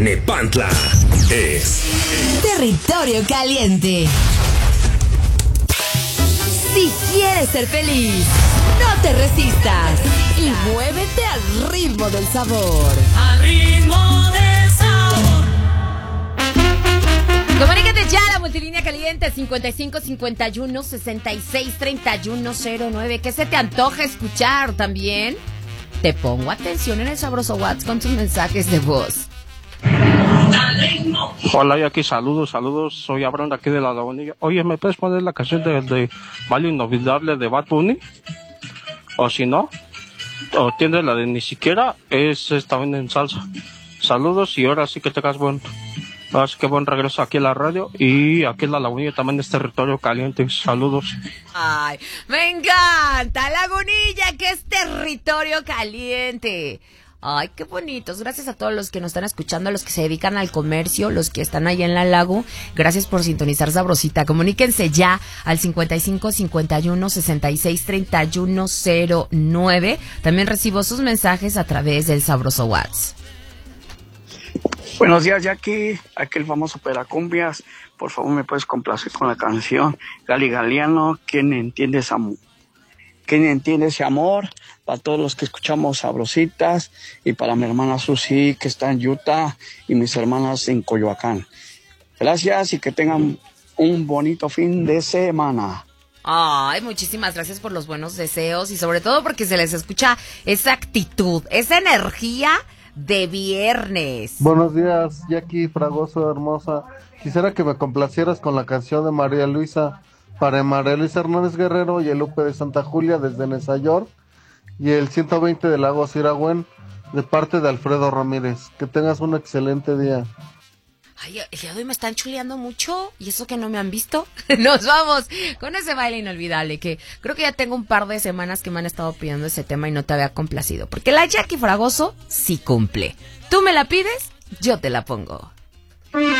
Tlalnepantla es Territorio Caliente. Si quieres ser feliz, no te resistas y muévete al ritmo del sabor. Al ritmo del sabor. Comunícate ya a la multilínea caliente 55 51 66 31 09. ¿Qué se te antoja escuchar también? Te pongo atención en el sabroso WhatsApp con tus mensajes de voz. Hola, y aquí saludos, soy Abraham de aquí de la Lagunilla. Oye, ¿me puedes poner la canción de Baile Inolvidable de Bad Bunny? O si no, o tienes la de Ni Siquiera, es también en salsa. Saludos y ahora sí que tengas buen regreso aquí a la radio y aquí en la Lagunilla también es territorio caliente. Saludos. Ay, me encanta Lagunilla, que es territorio caliente. Ay, qué bonitos. Gracias a todos los que nos están escuchando, los que se dedican al comercio, los que están allá en la Lago. Gracias por sintonizar Sabrosita. Comuníquense ya al 55 51 66 31 09. También recibo sus mensajes a través del sabroso WhatsApp. Buenos días, Jackie. Aquí el famoso Peracumbias. Por favor, ¿me puedes complacer con la canción Gali Galiano? ¿Quién entiende ese amor? ¿Quién entiende ese amor? Para todos los que escuchamos Sabrositas y para mi hermana Susi, que está en Utah, y mis hermanas en Coyoacán. Gracias y que tengan un bonito fin de semana. Ay, muchísimas gracias por los buenos deseos y sobre todo porque se les escucha esa actitud, esa energía de viernes. Buenos días, Jackie Fragoso, hermosa. Quisiera que me complacieras con la canción de María Luisa, para María Luisa Hernández Guerrero y el Lupe de Santa Julia desde Nueva York, y el 120 de Lagos Iragüen de parte de Alfredo Ramírez. Que tengas un excelente día. Ay, el día de hoy me están chuleando mucho y eso que no me han visto. Nos vamos con ese baile inolvidable que creo que ya tengo un par de semanas que me han estado pidiendo ese tema y no te había complacido. Porque la Jackie Fragoso sí cumple. Tú me la pides, yo te la pongo.